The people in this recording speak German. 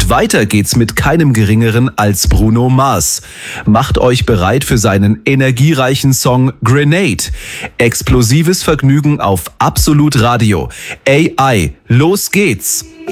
Und weiter geht's mit keinem Geringeren als Bruno Mars. Macht euch bereit für seinen energiereichen Song Grenade. Explosives Vergnügen auf Absolut Radio. AI, los geht's!